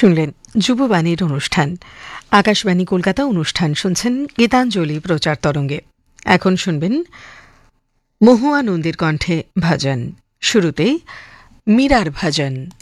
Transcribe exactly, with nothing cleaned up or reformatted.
শুনলেন যুববাণীর অনুষ্ঠান। আকাশবাণী কলকাতা অনুষ্ঠান শুনছেন গীতাঞ্জলি প্রচার তরঙ্গে। এখন শুনবেন মহুয়া নন্দীর কণ্ঠে ভজন। শুরুতেই মীরার ভজন।